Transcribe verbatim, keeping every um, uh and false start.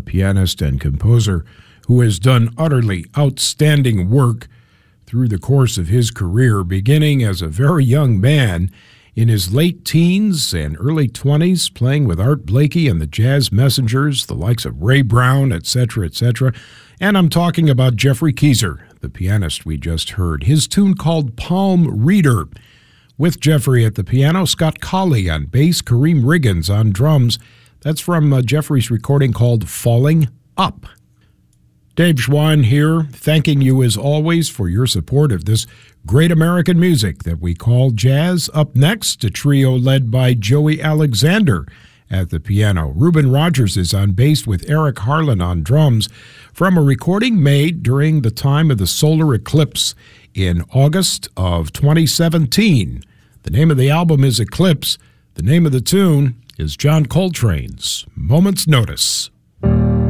pianist and composer who has done utterly outstanding work through the course of his career, beginning as a very young man in his late teens and early twenties, playing with Art Blakey and the Jazz Messengers, the likes of Ray Brown, et cetera, et cetera. And I'm talking about Geoffrey Keezer, the pianist we just heard. His tune called Palm Reader. With Geoffrey at the piano, Scott Colley on bass, Kareem Riggins on drums. That's from uh, Geoffrey's recording called Falling Up. Dave Schwann here, thanking you as always for your support of this great American music that we call jazz. Up next, a trio led by Joey Alexander at the piano. Reuben Rogers is on bass with Eric Harlan on drums from a recording made during the time of the solar eclipse in August of twenty seventeen. The name of the album is Eclipse. The name of the tune is John Coltrane's Moment's Notice.